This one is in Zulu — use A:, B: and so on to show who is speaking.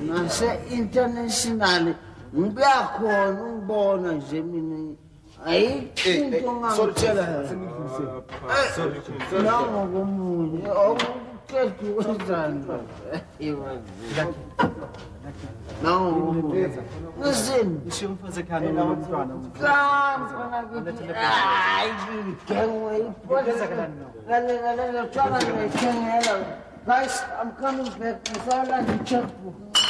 A: nase-international ngibuyakhona ungibona nje mina ayikho into nangokomunye okuqeda wenzani nangokomunye ngisini guys, I'm coming back. I saw like a checkbook.